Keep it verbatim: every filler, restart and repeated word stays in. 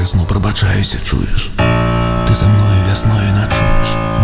весну, прабачаюся, чуеш? Ты са мною вясною начуеш.